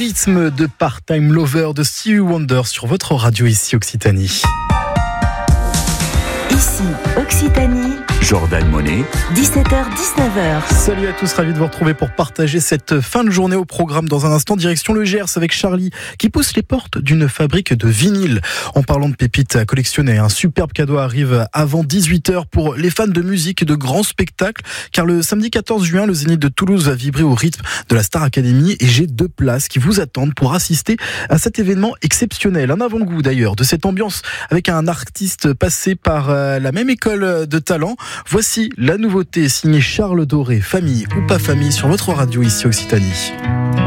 rythme de Part-Time Lover de Stevie Wonder sur votre radio ici Occitanie. Ici Occitanie. Jordan Monet, 17h-19h. Salut à tous, ravi de vous retrouver pour partager cette fin de journée au programme. Dans un instant, direction le Gers avec Charlie qui pousse les portes d'une fabrique de vinyle. En parlant de pépites à collectionner, un superbe cadeau arrive avant 18h pour les fans de musique et de grands spectacles, car le samedi 14 juin, le Zénith de Toulouse va vibrer au rythme de la Star Academy et j'ai 2 places qui vous attendent pour assister à cet événement exceptionnel. Un avant-goût d'ailleurs de cette ambiance avec un artiste passé par la même école de talent. Voici la nouveauté signée Charles Doré, famille ou pas famille sur votre radio ici Occitanie.